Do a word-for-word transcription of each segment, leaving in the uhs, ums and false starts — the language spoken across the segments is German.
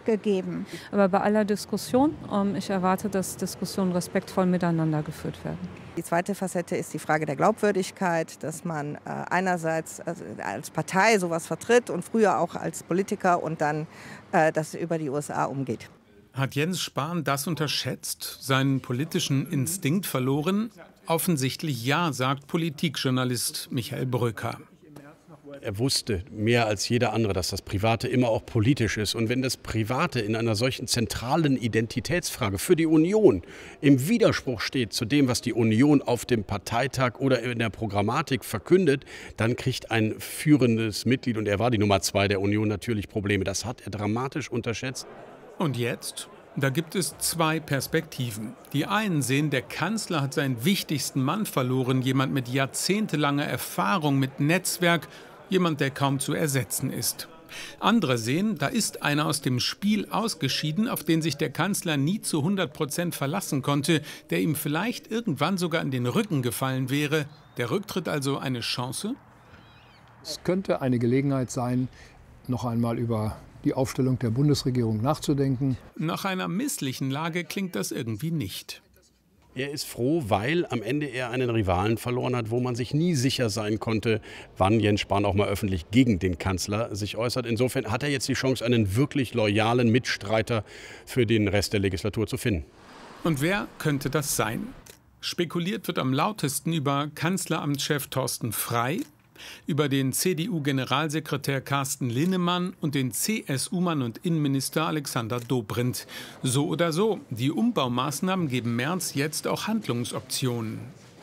gegeben. Aber bei aller Diskussion, ähm, ich erwarte, dass Diskussionen respektvoll miteinander geführt werden. Die zweite Facette ist die Frage der Glaubwürdigkeit, dass man äh, einerseits also als Partei sowas vertritt und früher auch als Politiker und dann äh, das über die U S A umgeht. Hat Jens Spahn das unterschätzt, seinen politischen Instinkt verloren? Offensichtlich ja, sagt Politikjournalist Michael Brücker. Er wusste mehr als jeder andere, dass das Private immer auch politisch ist. Und wenn das Private in einer solchen zentralen Identitätsfrage für die Union im Widerspruch steht zu dem, was die Union auf dem Parteitag oder in der Programmatik verkündet, dann kriegt ein führendes Mitglied, und er war die Nummer zwei der Union, natürlich Probleme. Das hat er dramatisch unterschätzt. Und jetzt? Da gibt es zwei Perspektiven. Die einen sehen, der Kanzler hat seinen wichtigsten Mann verloren, jemand mit jahrzehntelanger Erfahrung, mit Netzwerk, jemand, der kaum zu ersetzen ist. Andere sehen, da ist einer aus dem Spiel ausgeschieden, auf den sich der Kanzler nie zu hundert Prozent verlassen konnte, der ihm vielleicht irgendwann sogar in den Rücken gefallen wäre. Der Rücktritt also eine Chance? Es könnte eine Gelegenheit sein, noch einmal über die Aufstellung der Bundesregierung nachzudenken. Nach einer misslichen Lage klingt das irgendwie nicht. Er ist froh, weil am Ende er einen Rivalen verloren hat, wo man sich nie sicher sein konnte, wann Jens Spahn auch mal öffentlich gegen den Kanzler sich äußert. Insofern hat er jetzt die Chance, einen wirklich loyalen Mitstreiter für den Rest der Legislatur zu finden. Und wer könnte das sein? Spekuliert wird am lautesten über Kanzleramtschef Thorsten Frey, über den C D U-Generalsekretär Carsten Linnemann und den C S U-Mann und Innenminister Alexander Dobrindt. So oder so, die Umbaumaßnahmen geben Merz jetzt auch Handlungsoptionen.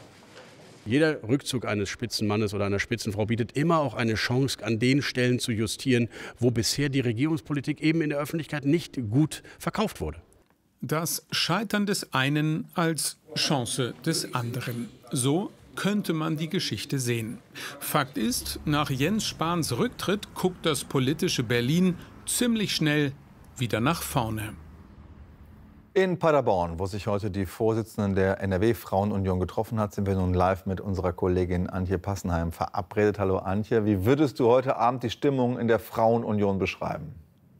Jeder Rückzug eines Spitzenmannes oder einer Spitzenfrau bietet immer auch eine Chance, an den Stellen zu justieren, wo bisher die Regierungspolitik eben in der Öffentlichkeit nicht gut verkauft wurde. Das Scheitern des einen als Chance des anderen. So könnte man die Geschichte sehen. Fakt ist, nach Jens Spahns Rücktritt guckt das politische Berlin ziemlich schnell wieder nach vorne. In Paderborn, wo sich heute die Vorsitzenden der N R W-Frauenunion getroffen hat, sind wir nun live mit unserer Kollegin Antje Passenheim verabredet. Hallo Antje, wie würdest du heute Abend die Stimmung in der Frauenunion beschreiben?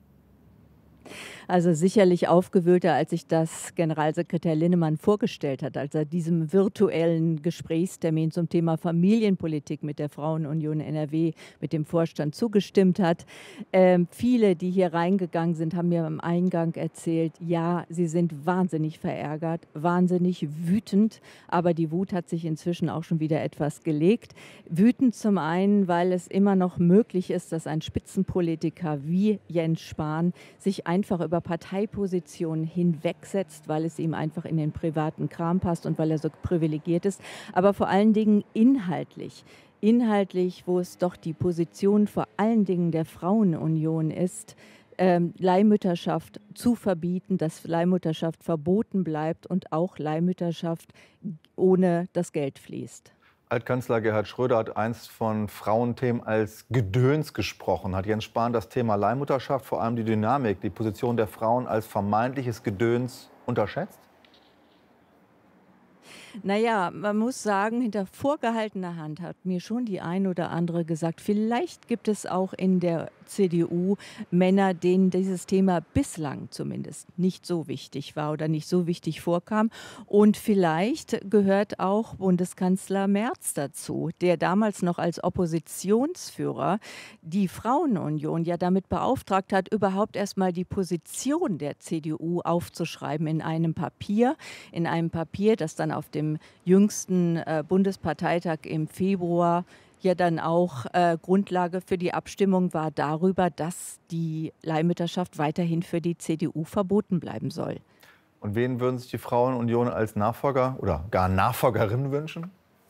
Also sicherlich aufgewühlter, als sich das Generalsekretär Linnemann vorgestellt hat, als er diesem virtuellen Gesprächstermin zum Thema Familienpolitik mit der Frauenunion N R W, mit dem Vorstand zugestimmt hat. Ähm, viele, die hier reingegangen sind, haben mir am Eingang erzählt, ja, sie sind wahnsinnig verärgert, wahnsinnig wütend, aber die Wut hat sich inzwischen auch schon wieder etwas gelegt. Wütend zum einen, weil es immer noch möglich ist, dass ein Spitzenpolitiker wie Jens Spahn sich einfach über Parteipositionen hinwegsetzt, weil es ihm einfach in den privaten Kram passt und weil er so privilegiert ist, aber vor allen Dingen inhaltlich. Inhaltlich, wo es doch die Position vor allen Dingen der Frauenunion ist, ähm, Leihmütterschaft zu verbieten, dass Leihmutterschaft verboten bleibt und auch Leihmütterschaft ohne das Geld fließt. Altkanzler Gerhard Schröder hat einst von Frauenthemen als Gedöns gesprochen. Hat Jens Spahn das Thema Leihmutterschaft, vor allem die Dynamik, die Position der Frauen als vermeintliches Gedöns unterschätzt? Naja, man muss sagen, hinter vorgehaltener Hand hat mir schon die ein oder andere gesagt, vielleicht gibt es auch in der C D U Männer, denen dieses Thema bislang zumindest nicht so wichtig war oder nicht so wichtig vorkam. Und vielleicht gehört auch Bundeskanzler Merz dazu, der damals noch als Oppositionsführer die Frauenunion ja damit beauftragt hat, überhaupt erstmal die Position der C D U aufzuschreiben in einem Papier, in einem Papier, das dann auf dem jüngsten äh, Bundesparteitag im Februar ja dann auch äh, Grundlage für die Abstimmung war darüber, dass die Leihmütterschaft weiterhin für die C D U verboten bleiben soll. Und wen würden sich die Frauenunion als Nachfolger oder gar Nachfolgerin wünschen?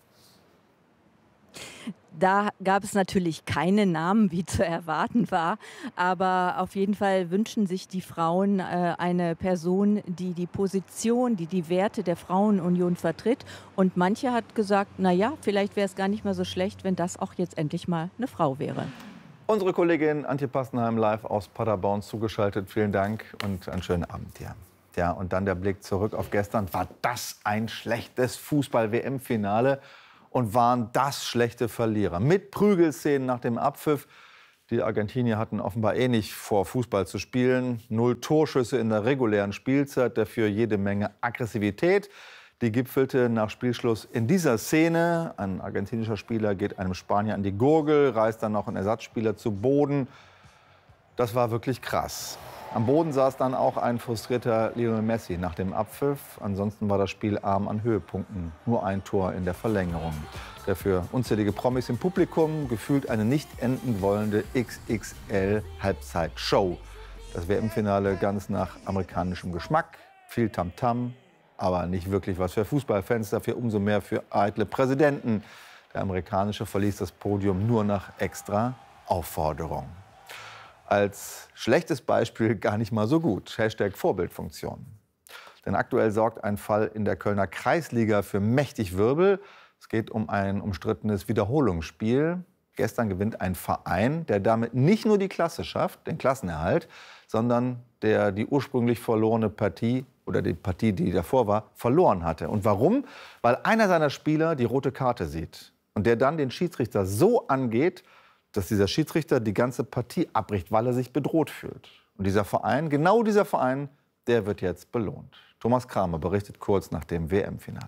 Da gab es natürlich keine Namen, wie zu erwarten war, aber auf jeden Fall wünschen sich die Frauen äh, eine Person, die die Position, die die Werte der Frauenunion vertritt. Und manche hat gesagt, na ja, vielleicht wäre es gar nicht mehr so schlecht, wenn das auch jetzt endlich mal eine Frau wäre. Unsere Kollegin Antje Passenheim live aus Paderborn zugeschaltet. Vielen Dank und einen schönen Abend dir. Ja, und dann der Blick zurück auf gestern. War das ein schlechtes Fußball-W M-Finale? Und waren das schlechte Verlierer. Mit Prügelszenen nach dem Abpfiff Die Argentinier hatten offenbar eh nicht vor, Fußball zu spielen. Null Torschüsse in der regulären Spielzeit, dafür jede Menge Aggressivität. Die gipfelte nach Spielschluss in dieser Szene. Ein argentinischer Spieler geht einem Spanier an die Gurgel, reißt dann noch einen Ersatzspieler zu Boden. Das war wirklich krass. Am Boden saß dann auch ein frustrierter Lionel Messi nach dem Abpfiff. Ansonsten war das Spiel arm an Höhepunkten. Nur ein Tor in der Verlängerung. Dafür unzählige Promis im Publikum, gefühlt eine nicht enden wollende X X L-Halbzeitshow. Das W M-Finale ganz nach amerikanischem Geschmack. Viel Tamtam, aber nicht wirklich was für Fußballfans, dafür umso mehr für eitle Präsidenten. Der amerikanische verließ das Podium nur nach extra Aufforderung. Als schlechtes Beispiel gar nicht mal so gut. Hashtag Vorbildfunktion. Denn aktuell sorgt ein Fall in der Kölner Kreisliga für mächtig Wirbel. Es geht um ein umstrittenes Wiederholungsspiel. Gestern gewinnt ein Verein, der damit nicht nur die Klasse schafft, den Klassenerhalt, sondern der die ursprünglich verlorene Partie oder die Partie, die davor war, verloren hatte. Und warum? Weil einer seiner Spieler die rote Karte sieht und der dann den Schiedsrichter so angeht, dass dieser Schiedsrichter die ganze Partie abbricht, weil er sich bedroht fühlt. Und dieser Verein, genau dieser Verein, der wird jetzt belohnt. Thomas Kramer berichtet kurz nach dem W M-Finale.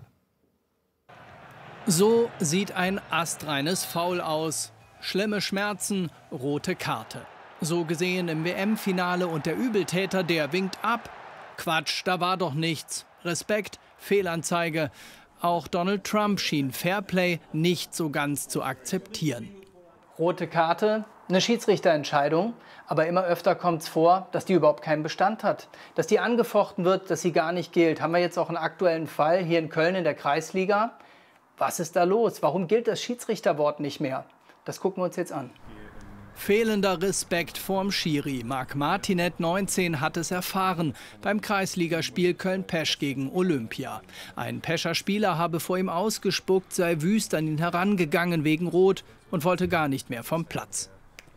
So sieht ein astreines Foul aus. Schlimme Schmerzen, rote Karte. So gesehen im W M-Finale und der Übeltäter, der winkt ab. Quatsch, da war doch nichts. Respekt, Fehlanzeige. Auch Donald Trump schien Fairplay nicht so ganz zu akzeptieren. Rote Karte, eine Schiedsrichterentscheidung, aber immer öfter kommt es vor, dass die überhaupt keinen Bestand hat. Dass die angefochten wird, dass sie gar nicht gilt. Haben wir jetzt auch einen aktuellen Fall hier in Köln in der Kreisliga. Was ist da los? Warum gilt das Schiedsrichterwort nicht mehr? Das gucken wir uns jetzt an. Fehlender Respekt vorm Schiri. Marc Martinet, neunzehn, hat es erfahren beim Kreisligaspiel Köln-Pesch gegen Olympia. Ein Pescher Spieler habe vor ihm ausgespuckt, sei wüst an ihn herangegangen wegen Rot und wollte gar nicht mehr vom Platz.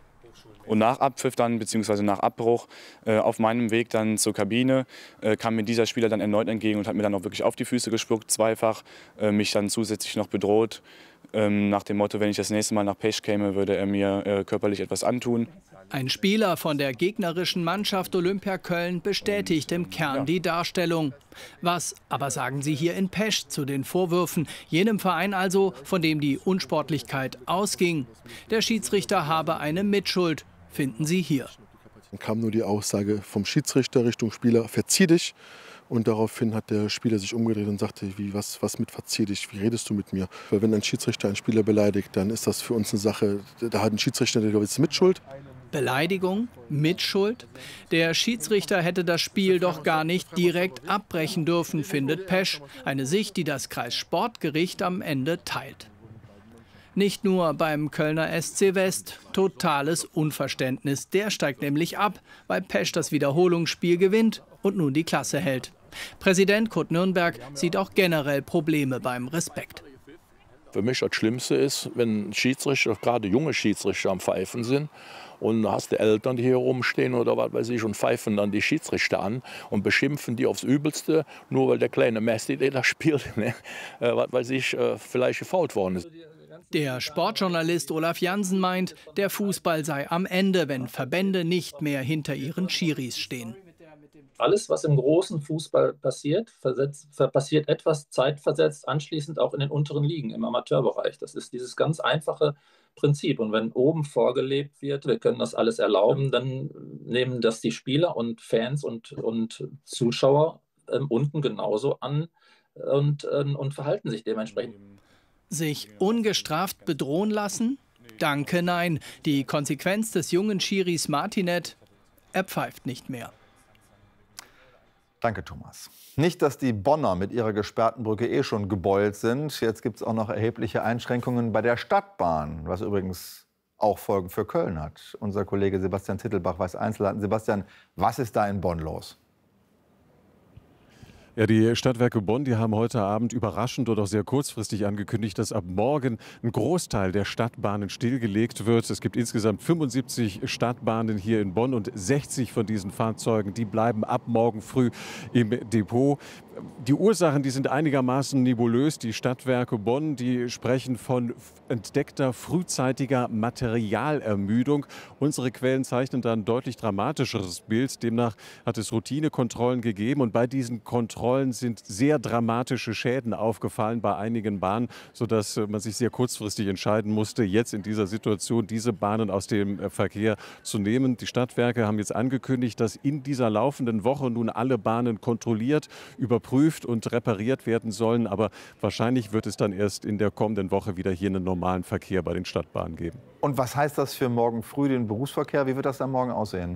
Und nach Abpfiff dann, beziehungsweise nach Abbruch, äh, auf meinem Weg dann zur Kabine, äh, kam mir dieser Spieler dann erneut entgegen und hat mir dann auch wirklich auf die Füße gespuckt, zweifach, äh, mich dann zusätzlich noch bedroht. Ähm, nach dem Motto, wenn ich das nächste Mal nach Pesch käme, würde er mir äh, körperlich etwas antun. Ein Spieler von der gegnerischen Mannschaft Olympia Köln bestätigt im Kern ja. die Darstellung. Was aber sagen Sie hier in Pesch zu den Vorwürfen? Jenem Verein also, von dem die Unsportlichkeit ausging. Der Schiedsrichter habe eine Mitschuld, finden Sie hier. Dann kam nur die Aussage vom Schiedsrichter Richtung Spieler, verzieh dich. Und daraufhin hat der Spieler sich umgedreht und sagte, wie, was, was mit verzieh dich, wie redest du mit mir? Weil wenn ein Schiedsrichter einen Spieler beleidigt, dann ist das für uns eine Sache, da hat ein Schiedsrichter jetzt Mitschuld. Beleidigung, Mitschuld? Der Schiedsrichter hätte das Spiel doch gar nicht direkt abbrechen dürfen, findet Pesch. Eine Sicht, die das Kreissportgericht am Ende teilt. Nicht nur beim Kölner S C West, totales Unverständnis. Der steigt nämlich ab, weil Pesch das Wiederholungsspiel gewinnt und nun die Klasse hält. Präsident Kurt Nürnberg sieht auch generell Probleme beim Respekt. Für mich das Schlimmste ist, wenn Schiedsrichter, gerade junge Schiedsrichter am Pfeifen sind und du hast die Eltern, die hier rumstehen oder was weiß ich und pfeifen dann die Schiedsrichter an und beschimpfen die aufs Übelste, nur weil der kleine Messi, der da spielt, ne, äh, was weiß ich, äh, vielleicht gefault worden ist. Der Sportjournalist Olaf Jansen meint, der Fußball sei am Ende, wenn Verbände nicht mehr hinter ihren Schiris stehen. Alles, was im großen Fußball passiert, versetzt, passiert etwas zeitversetzt, anschließend auch in den unteren Ligen, im Amateurbereich. Das ist dieses ganz einfache Prinzip. Und wenn oben vorgelebt wird, wir können das alles erlauben, dann nehmen das die Spieler und Fans und, und Zuschauer äh, unten genauso an und, äh, und verhalten sich dementsprechend. Sich ungestraft bedrohen lassen? Danke, nein. Die Konsequenz des jungen Schiris Martinet, er pfeift nicht mehr. Danke, Thomas. Nicht, dass die Bonner mit ihrer gesperrten Brücke eh schon gebeult sind. Jetzt gibt es auch noch erhebliche Einschränkungen bei der Stadtbahn, was übrigens auch Folgen für Köln hat. Unser Kollege Sebastian Tittelbach weiß Einzelheiten. Sebastian, was ist da in Bonn los? Ja, die Stadtwerke Bonn, die haben heute Abend überraschend und auch sehr kurzfristig angekündigt, dass ab morgen ein Großteil der Stadtbahnen stillgelegt wird. Es gibt insgesamt fünfundsiebzig Stadtbahnen hier in Bonn und sechzig von diesen Fahrzeugen, die bleiben ab morgen früh im Depot. Die Ursachen, die sind einigermaßen nebulös. Die Stadtwerke Bonn, die sprechen von entdeckter frühzeitiger Materialermüdung. Unsere Quellen zeichnen da ein deutlich dramatischeres Bild. Demnach hat es Routinekontrollen gegeben und bei diesen Kontrollen sind sehr dramatische Schäden aufgefallen bei einigen Bahnen, sodass man sich sehr kurzfristig entscheiden musste, jetzt in dieser Situation diese Bahnen aus dem Verkehr zu nehmen. Die Stadtwerke haben jetzt angekündigt, dass in dieser laufenden Woche nun alle Bahnen kontrolliert, überprüft und repariert werden sollen. Aber wahrscheinlich wird es dann erst in der kommenden Woche wieder hier einen normalen Verkehr bei den Stadtbahnen geben. Und was heißt das für morgen früh, den Berufsverkehr? Wie wird das dann morgen aussehen?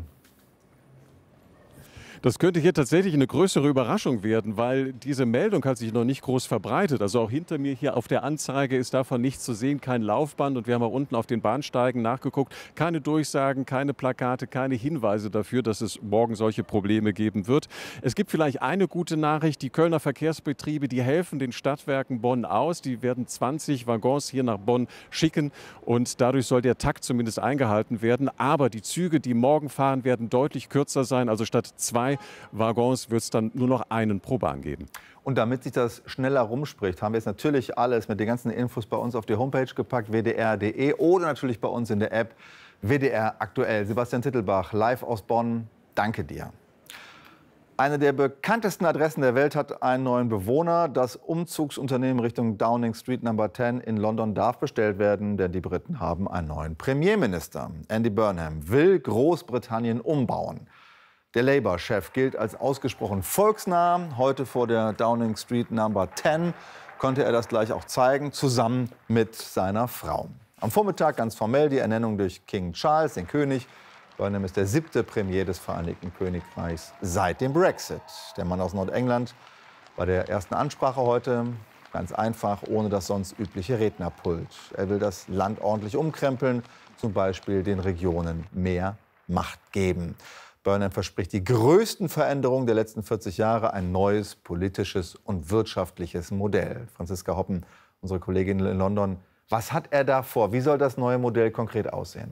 Das könnte hier tatsächlich eine größere Überraschung werden, weil diese Meldung hat sich noch nicht groß verbreitet. Also auch hinter mir hier auf der Anzeige ist davon nichts zu sehen, kein Laufband. Und wir haben auch unten auf den Bahnsteigen nachgeguckt. Keine Durchsagen, keine Plakate, keine Hinweise dafür, dass es morgen solche Probleme geben wird. Es gibt vielleicht eine gute Nachricht. Die Kölner Verkehrsbetriebe, die helfen den Stadtwerken Bonn aus. Die werden zwanzig Waggons hier nach Bonn schicken. Und dadurch soll der Takt zumindest eingehalten werden. Aber die Züge, die morgen fahren, werden deutlich kürzer sein. Also statt zwei Waggons wird es dann nur noch einen pro Bahn geben. Und damit sich das schneller rumspricht, haben wir jetzt natürlich alles mit den ganzen Infos bei uns auf die Homepage gepackt, w d r punkt d e, oder natürlich bei uns in der App W D R aktuell. Sebastian Tittelbach, live aus Bonn, danke dir. Eine der bekanntesten Adressen der Welt hat einen neuen Bewohner. Das Umzugsunternehmen Richtung Downing Street Number zehn in London darf bestellt werden, denn die Briten haben einen neuen Premierminister. Andy Burnham will Großbritannien umbauen. Der Labour-Chef gilt als ausgesprochen volksnah. Heute vor der Downing Street Number zehn konnte er das gleich auch zeigen, zusammen mit seiner Frau. Am Vormittag ganz formell die Ernennung durch King Charles, den König. Burnham ist der siebte Premier des Vereinigten Königreichs seit dem Brexit. Der Mann aus Nordengland bei der ersten Ansprache heute ganz einfach, ohne das sonst übliche Rednerpult. Er will das Land ordentlich umkrempeln, zum Beispiel den Regionen mehr Macht geben. Burnham verspricht die größten Veränderungen der letzten vierzig Jahre, ein neues politisches und wirtschaftliches Modell. Franziska Hoppen, unsere Kollegin in London, was hat er da vor? Wie soll das neue Modell konkret aussehen?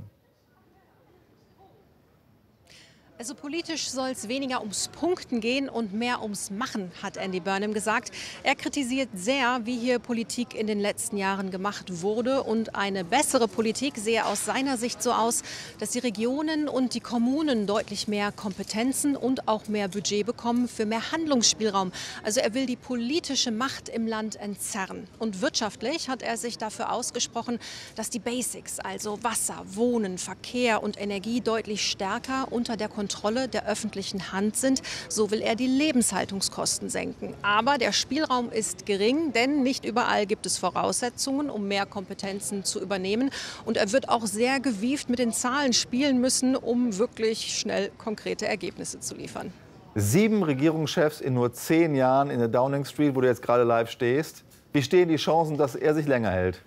Also politisch soll es weniger ums Punkten gehen und mehr ums Machen, hat Andy Burnham gesagt. Er kritisiert sehr, wie hier Politik in den letzten Jahren gemacht wurde. Und eine bessere Politik sehe aus seiner Sicht so aus, dass die Regionen und die Kommunen deutlich mehr Kompetenzen und auch mehr Budget bekommen für mehr Handlungsspielraum. Also er will die politische Macht im Land entzerren. Und wirtschaftlich hat er sich dafür ausgesprochen, dass die Basics, also Wasser, Wohnen, Verkehr und Energie, deutlich stärker unter der Kontrolle Kontrolle der öffentlichen Hand sind. So will er die Lebenshaltungskosten senken. Aber der Spielraum ist gering, denn nicht überall gibt es Voraussetzungen, um mehr Kompetenzen zu übernehmen. Und er wird auch sehr gewieft mit den Zahlen spielen müssen, um wirklich schnell konkrete Ergebnisse zu liefern. Sieben Regierungschefs in nur zehn Jahren in der Downing Street, wo du jetzt gerade live stehst. Wie stehen die Chancen, dass er sich länger hält?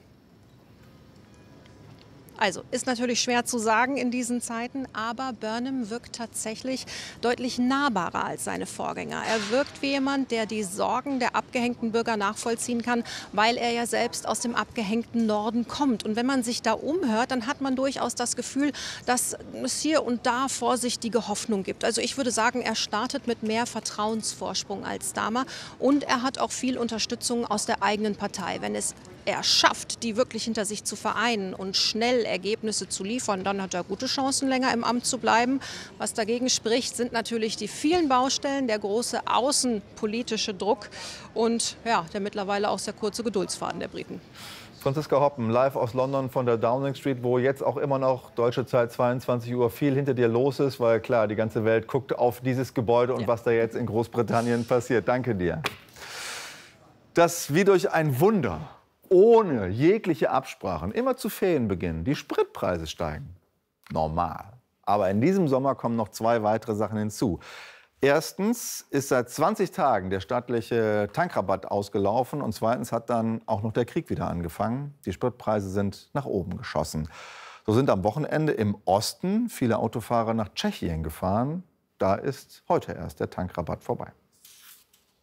Also, ist natürlich schwer zu sagen in diesen Zeiten, aber Burnham wirkt tatsächlich deutlich nahbarer als seine Vorgänger. Er wirkt wie jemand, der die Sorgen der abgehängten Bürger nachvollziehen kann, weil er ja selbst aus dem abgehängten Norden kommt. Und wenn man sich da umhört, dann hat man durchaus das Gefühl, dass es hier und da vorsichtige Hoffnung gibt. Also ich würde sagen, er startet mit mehr Vertrauensvorsprung als Starmer und er hat auch viel Unterstützung aus der eigenen Partei. Wenn es er schafft, die wirklich hinter sich zu vereinen und schnell Ergebnisse zu liefern, dann hat er gute Chancen, länger im Amt zu bleiben. Was dagegen spricht, sind natürlich die vielen Baustellen, der große außenpolitische Druck und ja, der mittlerweile auch sehr kurze Geduldsfaden der Briten. Franziska Hoppen, live aus London von der Downing Street, wo jetzt auch immer noch deutsche Zeit zweiundzwanzig Uhr viel hinter dir los ist, weil klar, die ganze Welt guckt auf dieses Gebäude und ja, was da jetzt in Großbritannien passiert. Danke dir. Das wie durch ein Wunder, ohne jegliche Absprachen, immer zu Ferienbeginn, die Spritpreise steigen. Normal. Aber in diesem Sommer kommen noch zwei weitere Sachen hinzu. Erstens ist seit zwanzig Tagen der staatliche Tankrabatt ausgelaufen und zweitens hat dann auch noch der Krieg wieder angefangen. Die Spritpreise sind nach oben geschossen. So sind am Wochenende im Osten viele Autofahrer nach Tschechien gefahren. Da ist heute erst der Tankrabatt vorbei.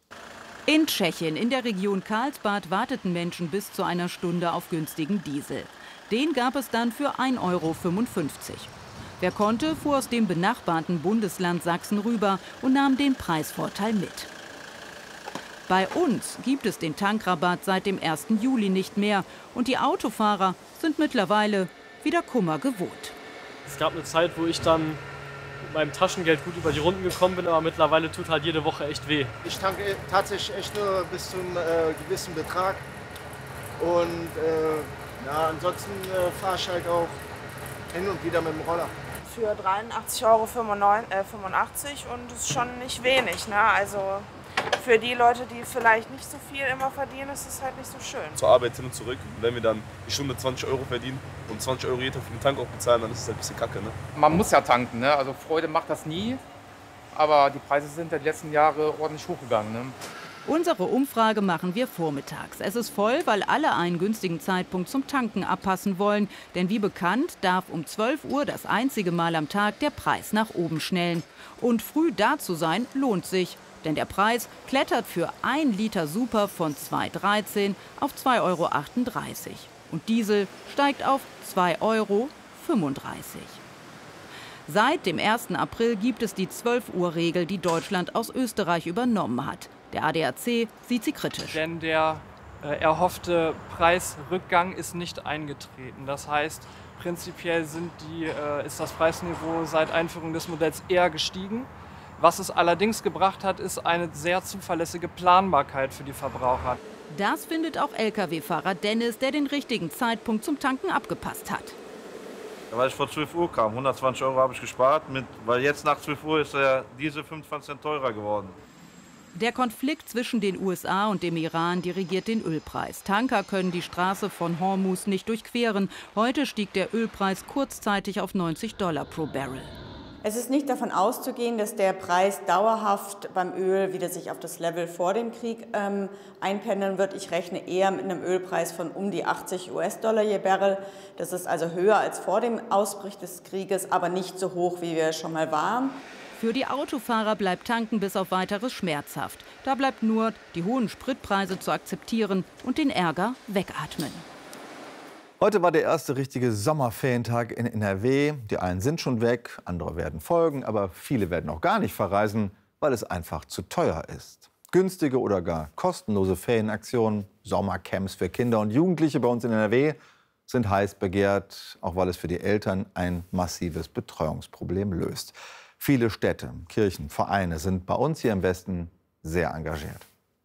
In Tschechien, in der Region Karlsbad, warteten Menschen bis zu einer Stunde auf günstigen Diesel. Den gab es dann für ein Euro fünfundfünfzig. Wer konnte, fuhr aus dem benachbarten Bundesland Sachsen rüber und nahm den Preisvorteil mit. Bei uns gibt es den Tankrabatt seit dem ersten Juli nicht mehr. Und die Autofahrer sind mittlerweile wieder Kummer gewohnt. Es gab eine Zeit, wo ich dann mit meinem Taschengeld gut über die Runden gekommen bin, aber mittlerweile tut halt jede Woche echt weh. Ich tanke tatsächlich echt nur bis zu einem äh, gewissen Betrag. Und äh, ja, ansonsten äh, fahre ich halt auch hin und wieder mit dem Roller. Für dreiundachtzig Euro fünfundachtzig und das ist schon nicht wenig. Ne? Also für die Leute, die vielleicht nicht so viel immer verdienen, ist es halt nicht so schön. Zur Arbeit hin und zurück. Und wenn wir dann die Stunde zwanzig Euro verdienen und zwanzig Euro jeder für den Tank auch bezahlen, dann ist es halt ein bisschen kacke. Ne? Man muss ja tanken, ne? Also Freude macht das nie. Aber die Preise sind ja die letzten Jahre ordentlich hochgegangen. Ne? Unsere Umfrage machen wir vormittags. Es ist voll, weil alle einen günstigen Zeitpunkt zum Tanken abpassen wollen. Denn wie bekannt, darf um zwölf Uhr das einzige Mal am Tag der Preis nach oben schnellen. Und früh da zu sein, lohnt sich. Denn der Preis klettert für ein Liter Super von zwei Euro dreizehn auf zwei Euro achtunddreißig. Und Diesel steigt auf zwei Euro fünfunddreißig. Seit dem ersten April gibt es die zwölf Uhr Regel, die Deutschland aus Österreich übernommen hat. Der A D A C sieht sie kritisch. Denn der äh, erhoffte Preisrückgang ist nicht eingetreten. Das heißt, prinzipiell sind die, äh, ist das Preisniveau seit Einführung des Modells eher gestiegen. Was es allerdings gebracht hat, ist eine sehr zuverlässige Planbarkeit für die Verbraucher. Das findet auch L K W-Fahrer Dennis, der den richtigen Zeitpunkt zum Tanken abgepasst hat. Weil ich vor zwölf Uhr kam, hundertzwanzig Euro habe ich gespart, mit, weil jetzt nach zwölf Uhr ist der Diesel fünfundzwanzig Cent teurer geworden. Der Konflikt zwischen den U S A und dem Iran dirigiert den Ölpreis. Tanker können die Straße von Hormuz nicht durchqueren. Heute stieg der Ölpreis kurzzeitig auf neunzig Dollar pro Barrel. Es ist nicht davon auszugehen, dass der Preis dauerhaft beim Öl wieder sich auf das Level vor dem Krieg ähm, einpendeln wird. Ich rechne eher mit einem Ölpreis von um die achtzig US-Dollar je Barrel. Das ist also höher als vor dem Ausbruch des Krieges, aber nicht so hoch, wie wir schon mal waren. Für die Autofahrer bleibt Tanken bis auf Weiteres schmerzhaft. Da bleibt nur, die hohen Spritpreise zu akzeptieren und den Ärger wegatmen. Heute war der erste richtige Sommerferientag in N R W. Die einen sind schon weg, andere werden folgen, aber viele werden auch gar nicht verreisen, weil es einfach zu teuer ist. Günstige oder gar kostenlose Ferienaktionen, Sommercamps für Kinder und Jugendliche bei uns in N R W sind heiß begehrt, auch weil es für die Eltern ein massives Betreuungsproblem löst. Viele Städte, Kirchen, Vereine sind bei uns hier im Westen sehr engagiert.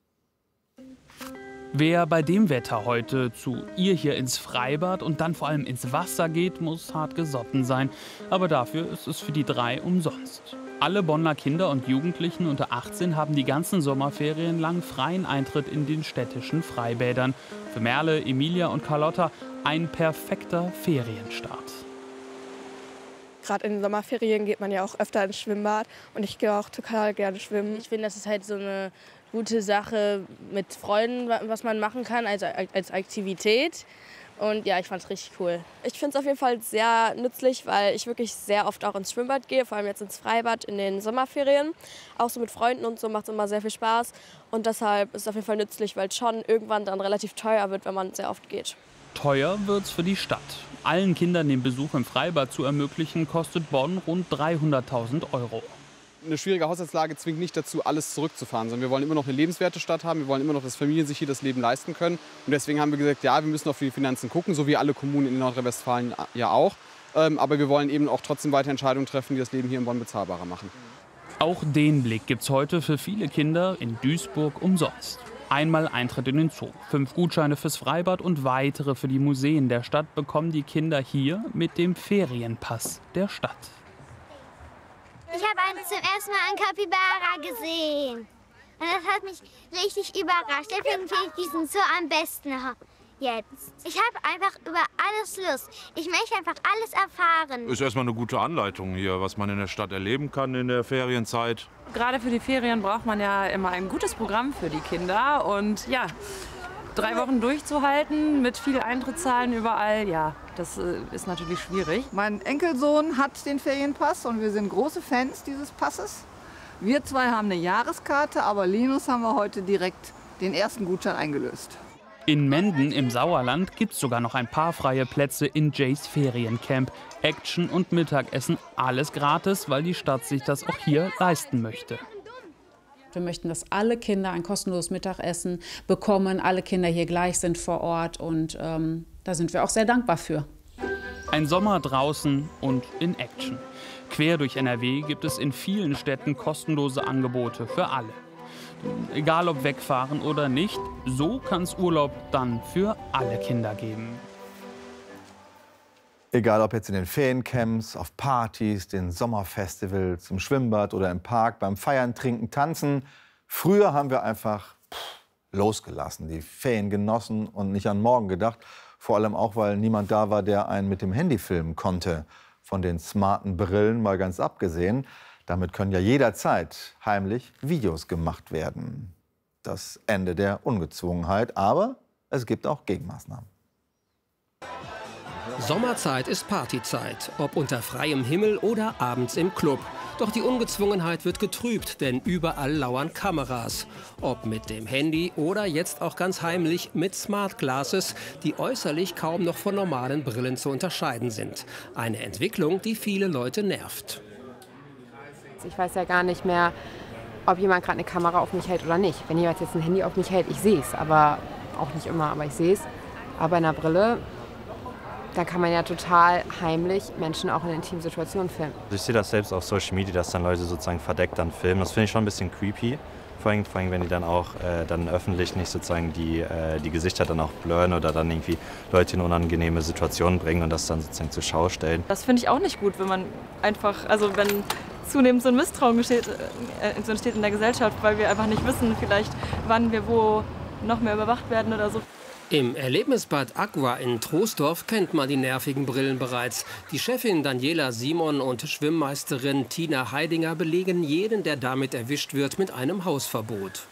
Wer bei dem Wetter heute zu ihr hier ins Freibad und dann vor allem ins Wasser geht, muss hart gesotten sein. Aber dafür ist es für die drei umsonst. Alle Bonner Kinder und Jugendlichen unter achtzehn haben die ganzen Sommerferien lang freien Eintritt in den städtischen Freibädern. Für Merle, Emilia und Carlotta ein perfekter Ferienstart. Gerade in den Sommerferien geht man ja auch öfter ins Schwimmbad und ich gehe auch total gerne schwimmen. Ich finde, das ist halt so eine gute Sache mit Freunden, was man machen kann, also als Aktivität. Und ja, ich fand es richtig cool. Ich finde es auf jeden Fall sehr nützlich, weil ich wirklich sehr oft auch ins Schwimmbad gehe, vor allem jetzt ins Freibad in den Sommerferien. Auch so mit Freunden und so macht es immer sehr viel Spaß. Und deshalb ist es auf jeden Fall nützlich, weil es schon irgendwann dann relativ teuer wird, wenn man sehr oft geht. Teuer wird's für die Stadt. Allen Kindern den Besuch im Freibad zu ermöglichen, kostet Bonn rund dreihunderttausend Euro. Eine schwierige Haushaltslage zwingt nicht dazu, alles zurückzufahren, sondern wir wollen immer noch eine lebenswerte Stadt haben. Wir wollen immer noch, dass Familien sich hier das Leben leisten können. Und deswegen haben wir gesagt, ja, wir müssen auf die Finanzen gucken, so wie alle Kommunen in Nordrhein-Westfalen ja auch. Aber wir wollen eben auch trotzdem weiter Entscheidungen treffen, die das Leben hier in Bonn bezahlbarer machen. Auch den Blick gibt's heute für viele Kinder in Duisburg umsonst. Einmal Eintritt in den Zoo, fünf Gutscheine fürs Freibad und weitere für die Museen der Stadt bekommen die Kinder hier mit dem Ferienpass der Stadt. Ich habe zum ersten Mal einen Kapibara gesehen. Und das hat mich richtig überrascht. Deswegen finde ich diesen Zoo am besten jetzt. Ich habe einfach über alles Lust. Ich möchte einfach alles erfahren. Ist erstmal eine gute Anleitung hier, was man in der Stadt erleben kann in der Ferienzeit. Gerade für die Ferien braucht man ja immer ein gutes Programm für die Kinder. Und ja, drei Wochen durchzuhalten mit viel Eintrittszahlen überall, ja, das ist natürlich schwierig. Mein Enkelsohn hat den Ferienpass und wir sind große Fans dieses Passes. Wir zwei haben eine Jahreskarte, aber Linus haben wir heute direkt den ersten Gutschein eingelöst. In Menden im Sauerland gibt es sogar noch ein paar freie Plätze in Jays Feriencamp. Action und Mittagessen, alles gratis, weil die Stadt sich das auch hier leisten möchte. Wir möchten, dass alle Kinder ein kostenloses Mittagessen bekommen, alle Kinder hier gleich sind vor Ort und ähm, da sind wir auch sehr dankbar für. Ein Sommer draußen und in Action. Quer durch N R W gibt es in vielen Städten kostenlose Angebote für alle. Egal ob wegfahren oder nicht, so kann es Urlaub dann für alle Kinder geben. Egal ob jetzt in den Feriencamps, auf Partys, den Sommerfestivals, im Schwimmbad oder im Park, beim Feiern, Trinken, Tanzen. Früher haben wir einfach pff, losgelassen, die Ferien genossen und nicht an morgen gedacht. Vor allem auch, weil niemand da war, der einen mit dem Handy filmen konnte. Von den smarten Brillen mal ganz abgesehen. Damit können ja jederzeit heimlich Videos gemacht werden. Das Ende der Ungezwungenheit. Aber es gibt auch Gegenmaßnahmen. Sommerzeit ist Partyzeit, ob unter freiem Himmel oder abends im Club. Doch die Ungezwungenheit wird getrübt, denn überall lauern Kameras. Ob mit dem Handy oder jetzt auch ganz heimlich mit Smart Glasses, die äußerlich kaum noch von normalen Brillen zu unterscheiden sind. Eine Entwicklung, die viele Leute nervt. Ich weiß ja gar nicht mehr, ob jemand gerade eine Kamera auf mich hält oder nicht. Wenn jemand jetzt ein Handy auf mich hält, ich sehe es, aber auch nicht immer, aber ich sehe es. Aber in einer Brille, da kann man ja total heimlich Menschen auch in intimen Situationen filmen. Ich sehe das selbst auf Social Media, dass dann Leute sozusagen verdeckt dann filmen. Das finde ich schon ein bisschen creepy. Vor allem, vor allem wenn die dann auch äh, dann öffentlich nicht sozusagen die, äh, die Gesichter dann auch blurren oder dann irgendwie Leute in unangenehme Situationen bringen und das dann sozusagen zur Schau stellen. Das finde ich auch nicht gut, wenn man einfach, also wenn zunehmend so ein Misstrauen entsteht, äh, entsteht in der Gesellschaft, weil wir einfach nicht wissen, vielleicht wann wir wo noch mehr überwacht werden oder so. Im Erlebnisbad Aqua in Troisdorf kennt man die nervigen Brillen bereits. Die Chefin Daniela Simon und Schwimmmeisterin Tina Heidinger belegen jeden, der damit erwischt wird, mit einem Hausverbot.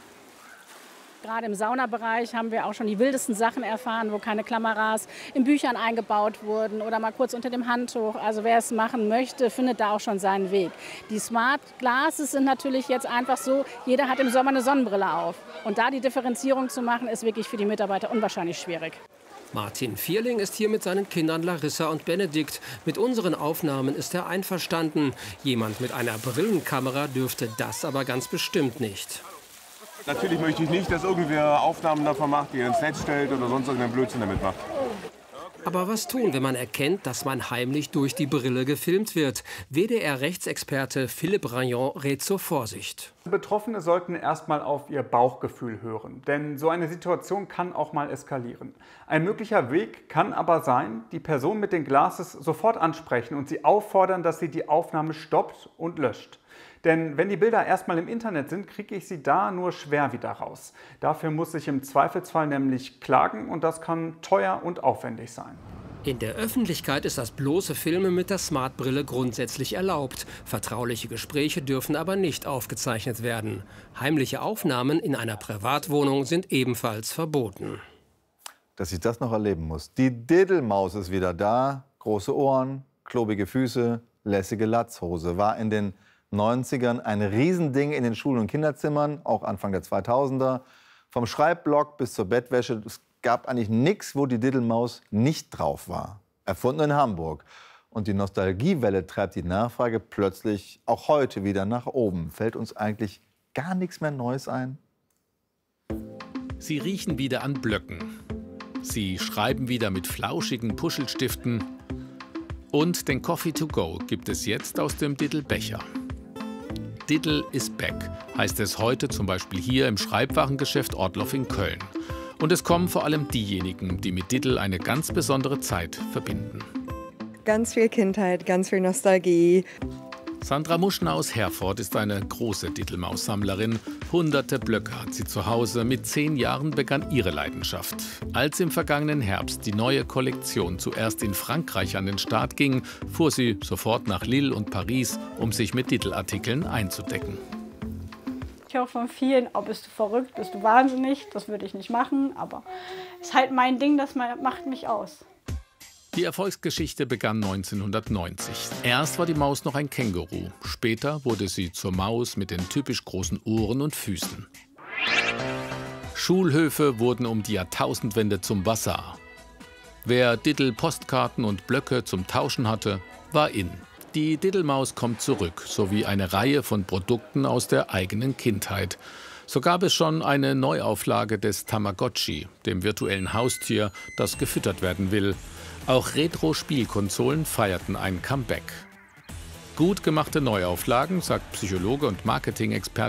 Gerade im Saunabereich haben wir auch schon die wildesten Sachen erfahren, wo keine Kameras in Büchern eingebaut wurden oder mal kurz unter dem Handtuch. Also wer es machen möchte, findet da auch schon seinen Weg. Die Smart Glasses sind natürlich jetzt einfach so, jeder hat im Sommer eine Sonnenbrille auf. Und da die Differenzierung zu machen, ist wirklich für die Mitarbeiter unwahrscheinlich schwierig. Martin Vierling ist hier mit seinen Kindern Larissa und Benedikt. Mit unseren Aufnahmen ist er einverstanden. Jemand mit einer Brillenkamera dürfte das aber ganz bestimmt nicht. Natürlich möchte ich nicht, dass irgendwer Aufnahmen davon macht, die er ins Netz stellt oder sonst irgendeinen Blödsinn damit macht. Aber was tun, wenn man erkennt, dass man heimlich durch die Brille gefilmt wird? W D R-Rechtsexperte Philipp Rayon rät zur Vorsicht. Betroffene sollten erstmal auf ihr Bauchgefühl hören, denn so eine Situation kann auch mal eskalieren. Ein möglicher Weg kann aber sein, die Person mit den Glasses sofort ansprechen und sie auffordern, dass sie die Aufnahme stoppt und löscht. Denn wenn die Bilder erstmal im Internet sind, kriege ich sie da nur schwer wieder raus. Dafür muss ich im Zweifelsfall nämlich klagen und das kann teuer und aufwendig sein. In der Öffentlichkeit ist das bloße Filmen mit der Smartbrille grundsätzlich erlaubt. Vertrauliche Gespräche dürfen aber nicht aufgezeichnet werden. Heimliche Aufnahmen in einer Privatwohnung sind ebenfalls verboten. Dass ich das noch erleben muss. Die Diddelmaus ist wieder da. Große Ohren, klobige Füße, lässige Latzhose. War in den neunzigern ein Riesending in den Schulen und Kinderzimmern, auch Anfang der zweitausender. Vom Schreibblock bis zur Bettwäsche, es gab eigentlich nichts, wo die Diddelmaus nicht drauf war. Erfunden in Hamburg. Und die Nostalgiewelle treibt die Nachfrage plötzlich auch heute wieder nach oben. Fällt uns eigentlich gar nichts mehr Neues ein? Sie riechen wieder an Blöcken. Sie schreiben wieder mit flauschigen Puschelstiften. Und den Coffee to go gibt es jetzt aus dem Diddle-Becher. Diddle is back, heißt es heute zum Beispiel hier im Schreibwarengeschäft Ortloff in Köln. Und es kommen vor allem diejenigen, die mit Diddle eine ganz besondere Zeit verbinden. Ganz viel Kindheit, ganz viel Nostalgie. Sandra Muschner aus Herford ist eine große Diddelmaus-Sammlerin. Hunderte Blöcke hat sie zu Hause. Mit zehn Jahren begann ihre Leidenschaft. Als im vergangenen Herbst die neue Kollektion zuerst in Frankreich an den Start ging, fuhr sie sofort nach Lille und Paris, um sich mit Diddelartikeln einzudecken. Ich höre von vielen, oh, bist du verrückt, bist du wahnsinnig, das würde ich nicht machen. Aber es ist halt mein Ding, das macht mich aus. Die Erfolgsgeschichte begann neunzehnhundertneunzig. Erst war die Maus noch ein Känguru. Später wurde sie zur Maus mit den typisch großen Ohren und Füßen. Schulhöfe wurden um die Jahrtausendwende zum Bazar. Wer Diddle-Postkarten und Blöcke zum Tauschen hatte, war in. Die Diddlemaus kommt zurück, sowie eine Reihe von Produkten aus der eigenen Kindheit. So gab es schon eine Neuauflage des Tamagotchi, dem virtuellen Haustier, das gefüttert werden will. Auch Retro-Spielkonsolen feierten ein Comeback. Gut gemachte Neuauflagen, sagt Psychologe und Marketing-Experte